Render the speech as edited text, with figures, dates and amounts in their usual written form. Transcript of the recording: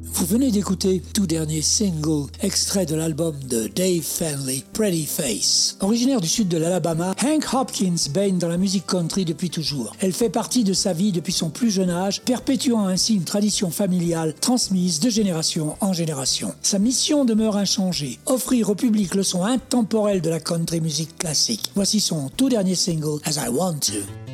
Vous venez d'écouter tout dernier single, extrait de l'album de Dave Fenley, Pretty Face. Originaire du sud de l'Alabama, Hank Hopkins baigne dans la musique country depuis toujours. Elle fait partie de sa vie depuis son plus jeune âge, perpétuant ainsi une tradition familiale transmise de génération en génération. Sa mission demeure inchangée, offrir au public le son intemporel de la country musique classique. Voici son tout dernier single, As I Want To.